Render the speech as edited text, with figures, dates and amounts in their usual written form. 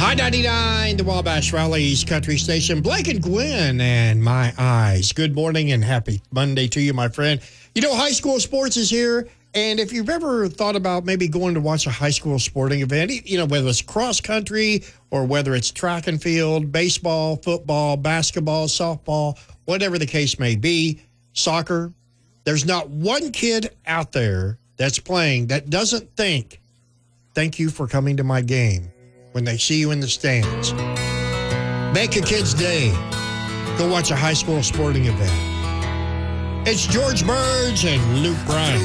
High 99, the Wabash Valley's country station. Blake and Gwen and My Eyes. Good morning and happy Monday to you, my friend. You know, high school sports is here. And if you've ever thought about maybe going to watch a high school sporting event, you know, whether it's cross country or whether it's track and field, baseball, football, basketball, softball, whatever the case may be, soccer, there's not one kid out there that's playing that doesn't think, thank you for coming to my game when they see you in the stands. Make a kid's day. Go watch a high school sporting event. It's George Burge and Luke Bryan.